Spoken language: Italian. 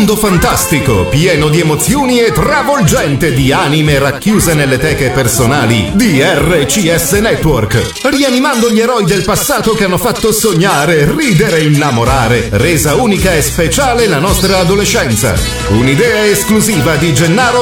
mondo fantastico, pieno di emozioni e travolgente di anime racchiuse nelle teche personali di RCS Network, rianimando gli eroi del passato che hanno fatto sognare, ridere e innamorare, resa unica e speciale la nostra adolescenza. Un'idea esclusiva di Gennaro